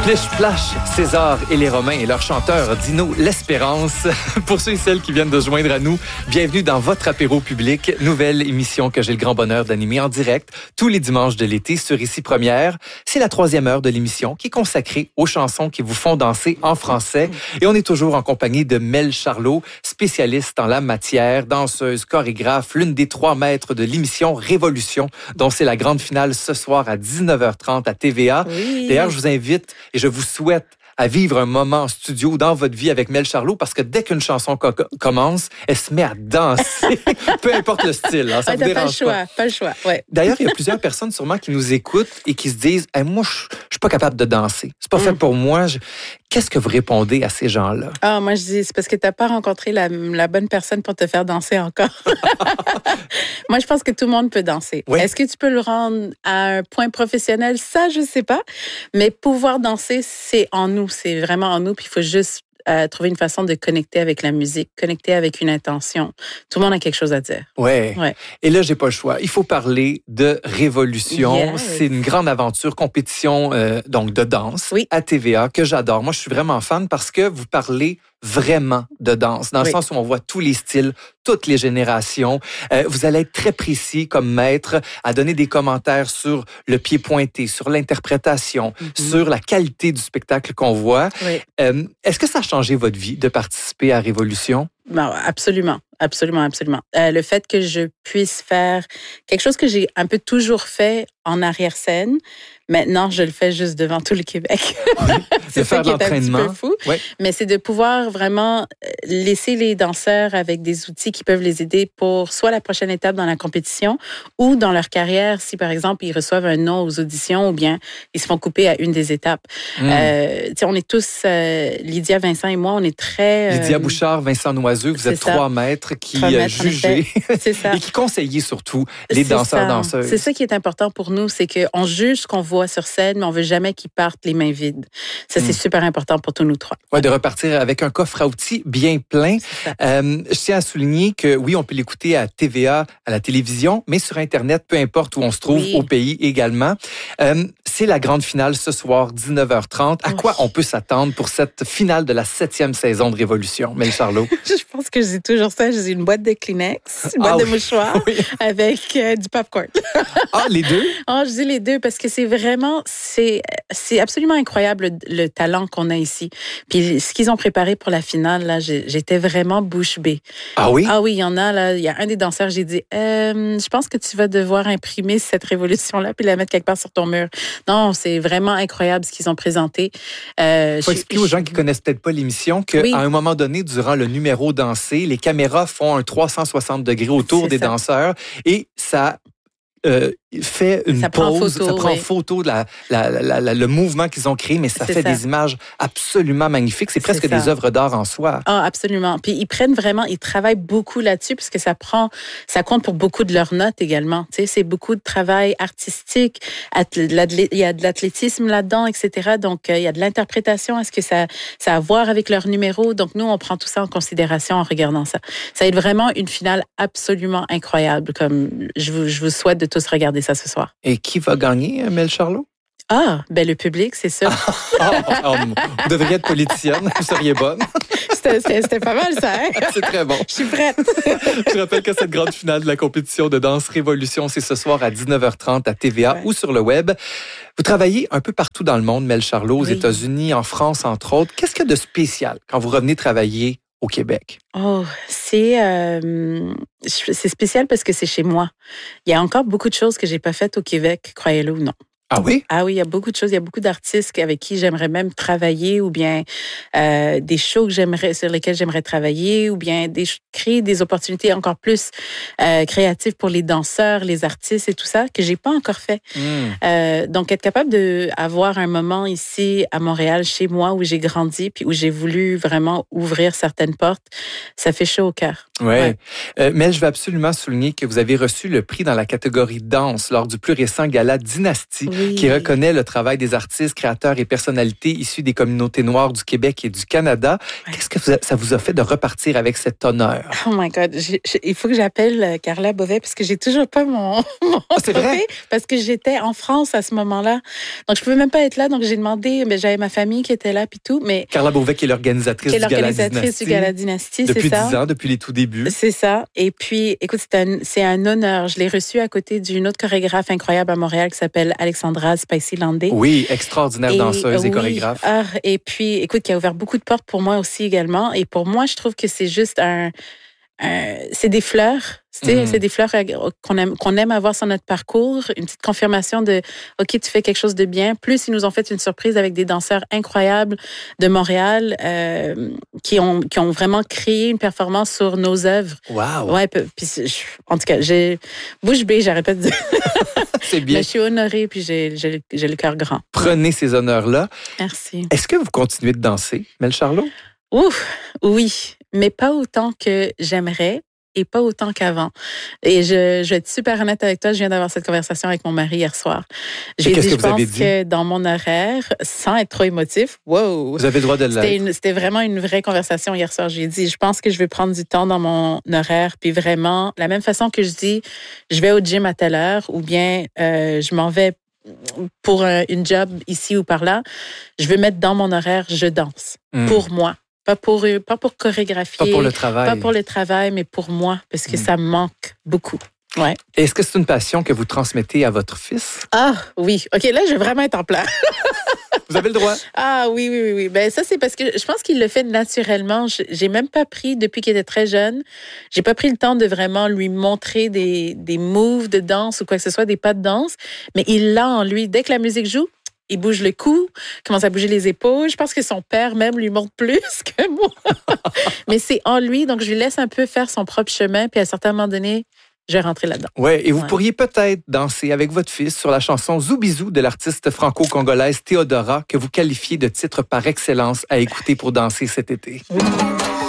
Pliche-Plache, César et les Romains et leur chanteur Dino L'Espérance. Pour ceux et celles qui viennent de se joindre à nous, bienvenue dans votre apéro public, nouvelle émission que j'ai le grand bonheur d'animer en direct tous les dimanches de l'été sur Ici Première. C'est la 3e heure de l'émission qui est consacrée aux chansons qui vous font danser en français. Et on est toujours en compagnie de Mel Charlot, spécialiste en la matière, danseuse, chorégraphe, l'une des 3 maîtres de l'émission Révolution, dont c'est la grande finale ce soir à 19h30 à TVA. Oui. D'ailleurs, je vous invite et je vous souhaite à vivre un moment en studio dans votre vie avec Mel Charlot parce que dès qu'une chanson commence, elle se met à danser, peu importe le style. Hein, ça vous dérange pas le choix. Ouais. D'ailleurs, il y a plusieurs personnes sûrement qui nous écoutent et qui se disent hey, « Moi, je suis pas capable de danser. C'est pas fait pour moi. » Qu'est-ce que vous répondez à ces gens-là? Ah, moi, je dis, c'est parce que t'as pas rencontré la bonne personne pour te faire danser encore. Moi, je pense que tout le monde peut danser. Oui. Est-ce que tu peux le rendre à un point professionnel? Ça, je sais pas. Mais pouvoir danser, c'est en nous. C'est vraiment en nous. Puis il faut juste trouver une façon de connecter avec la musique, connecter avec une intention. Tout le monde a quelque chose à dire. Ouais. Et là, j'ai pas le choix. Il faut parler de Révolution. Yes. C'est une grande aventure, compétition donc de danse à TVA que j'adore. Moi, je suis vraiment fan parce que vous parlez vraiment de danse, dans le sens où on voit tous les styles, toutes les générations. Vous allez être très précis comme maître à donner des commentaires sur le pied pointé, sur l'interprétation, sur la qualité du spectacle qu'on voit. Oui. Est-ce que ça a changé votre vie de participer à Révolution? Non, absolument. Le fait que je puisse faire quelque chose que j'ai un peu toujours fait en arrière-scène, maintenant, je le fais juste devant tout le Québec. C'est ça qui est un petit peu fou. Oui. Mais c'est de pouvoir vraiment laisser les danseurs avec des outils qui peuvent les aider pour soit la prochaine étape dans la compétition ou dans leur carrière, si par exemple, ils reçoivent un non aux auditions ou bien ils se font couper à une des étapes. On est tous, Lydia, Vincent et moi, on est très... Lydia Bouchard, Vincent Noiseux, vous êtes 3 maîtres qui jugez et qui conseillez surtout les danseurs-danseuses. C'est ça qui est important pour nous, c'est qu'on juge ce qu'on voit sur scène, mais on veut jamais qu'ils partent les mains vides. Ça, c'est super important pour tous nous 3. Ouais, de repartir avec un coffre à outils bien plein. Je tiens à souligner que oui, on peut l'écouter à TVA, à la télévision, mais sur Internet, peu importe où on se trouve, au pays également. C'est la grande finale ce soir, 19h30. À quoi on peut s'attendre pour cette finale de la 7e saison de Révolution, Mel Charlot? Je pense que j'ai toujours ça. J'ai une boîte de Kleenex, une boîte de mouchoirs avec du popcorn. Les deux? Je dis les deux parce que c'est vraiment, c'est absolument incroyable le talent qu'on a ici. Puis ce qu'ils ont préparé pour la finale, là, j'étais vraiment bouche bée. Ah oui? Ah oui, il y en a, là. Il y a un des danseurs, j'ai dit, je pense que tu vas devoir imprimer cette révolution-là puis la mettre quelque part sur ton mur. Non, c'est vraiment incroyable ce qu'ils ont présenté. Il faut expliquer aux gens qui connaissent peut-être pas l'émission qu'à un moment donné, durant le numéro dansé, les caméras font un 360 degrés autour des danseurs et ça fait une pause, ça prend photo de le mouvement qu'ils ont créé, mais ça fait des images absolument magnifiques. C'est presque des œuvres d'art en soi. Ah, absolument. Puis ils travaillent beaucoup là-dessus parce que ça compte pour beaucoup de leurs notes également. Tu sais, c'est beaucoup de travail artistique. Il y a de l'athlétisme là-dedans, etc. Donc, il y a de l'interprétation. Est-ce que ça a à voir avec leur numéro? Donc, nous, on prend tout ça en considération en regardant ça. Ça va être vraiment une finale absolument incroyable. Comme je vous souhaite de tous regarder ça ce soir. Et qui va gagner, Mel Charlot? Le public, c'est ça. Vous devriez être politicienne, vous seriez bonne. C'était pas mal, ça, hein? C'est très bon. Je suis prête. Je rappelle que cette grande finale de la compétition de danse Révolution, c'est ce soir à 19h30 à TVA ou sur le web. Vous travaillez un peu partout dans le monde, Mel Charlot, aux États-Unis, en France, entre autres. Qu'est-ce qu'il y a de spécial quand vous revenez travailler au Québec? C'est spécial parce que c'est chez moi. Il y a encore beaucoup de choses que j'ai pas faites au Québec, croyez-le ou non. Ah oui? Ah oui, il y a beaucoup de choses. Il y a beaucoup d'artistes avec qui j'aimerais même travailler ou bien des shows sur lesquels j'aimerais travailler ou bien créer des opportunités encore plus créatives pour les danseurs, les artistes et tout ça que j'ai pas encore fait. Donc, être capable d'avoir un moment ici à Montréal, chez moi, où j'ai grandi puis où j'ai voulu vraiment ouvrir certaines portes, ça fait chaud au cœur. Ouais. Mel, je veux absolument souligner que vous avez reçu le prix dans la catégorie danse lors du plus récent gala Dynastie qui reconnaît le travail des artistes, créateurs et personnalités issus des communautés noires du Québec et du Canada. Ouais. Qu'est-ce que ça vous a fait de repartir avec cet honneur? Oh my God, il faut que j'appelle Carla Beauvais parce que j'ai toujours pas mon c'est vrai? Parce que j'étais en France à ce moment-là. Donc, je pouvais même pas être là. Donc, j'ai demandé, mais j'avais ma famille qui était là puis tout. Mais Carla Beauvais qui est l'organisatrice du Gala Dynastie. Depuis 10 ans, depuis les tout débuts. C'est ça. Et puis, écoute, c'est un honneur. Je l'ai reçu à côté d'une autre chorégraphe incroyable à Montréal qui s'appelle Alexandra Spicy-Landé. Oui, extraordinaire danseuse et chorégraphe. Et puis, écoute, qui a ouvert beaucoup de portes pour moi aussi également. Et pour moi, je trouve que c'est juste c'est des fleurs. C'est des fleurs qu'on aime avoir sur notre parcours. Une petite confirmation de OK, tu fais quelque chose de bien. Plus, ils nous ont fait une surprise avec des danseurs incroyables de Montréal qui ont vraiment créé une performance sur nos œuvres. Wow! Ouais, puis, en tout cas, j'ai bouche bée, j'arrête pas de dire. C'est bien. Mais je suis honorée puis j'ai le cœur grand. Prenez ces honneurs-là. Merci. Est-ce que vous continuez de danser, Mel Charlot? Oui, mais pas autant que j'aimerais et pas autant qu'avant. Et je vais être super honnête avec toi, je viens d'avoir cette conversation avec mon mari hier soir. J'ai dit, je pense que dans mon horaire, sans être trop émotif, wow! Vous avez le droit de l'être. C'était vraiment une vraie conversation hier soir. J'ai dit, je pense que je vais prendre du temps dans mon horaire, puis vraiment, la même façon que je dis, je vais au gym à telle heure, ou bien je m'en vais pour une job ici ou par là, je veux mettre dans mon horaire, je danse. Pour moi. Pas pour chorégraphier. Pas pour le travail. Pas pour le travail, mais pour moi, parce que ça me manque beaucoup. Ouais. Est-ce que c'est une passion que vous transmettez à votre fils? Ah, oui. OK, là, je vais vraiment être en plein. Vous avez le droit. Ah, oui. Ben, ça, c'est parce que je pense qu'il le fait naturellement. J'ai même pas pris, depuis qu'il était très jeune, j'ai pas pris le temps de vraiment lui montrer des moves de danse ou quoi que ce soit, des pas de danse, mais il l'a en lui. Dès que la musique joue, il bouge le cou, commence à bouger les épaules. Je pense que son père même lui montre plus que moi. Mais c'est en lui, donc je lui laisse un peu faire son propre chemin, puis à un certain moment donné, je vais rentrer là-dedans. Oui, et vous pourriez peut-être danser avec votre fils sur la chanson Zoubizou de l'artiste franco-congolaise Théodora, que vous qualifiez de titre par excellence à écouter pour danser cet été. Oui.